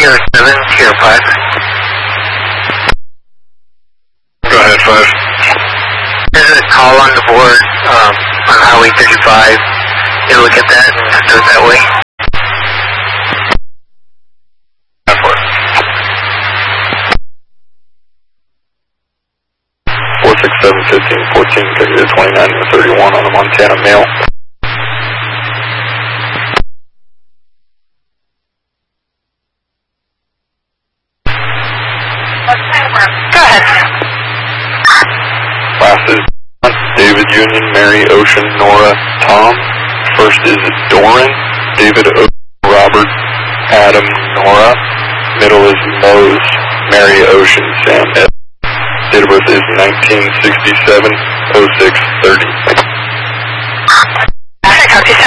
Sierra 7, Sierra 5. Go ahead, 5. There's a call on the board on Highway 35. You look at that and do it that way. 467, 15, 14, 30 to 29 and 31 on the Montana Mail. Go ahead. Classes, David Union, Mary Ocean, Nora, Tom. First is Doran, David Robert, Adam, Nora. Middle is Mose, Mary Ocean, Sam S. Date of birth is 1967, 0630. Copy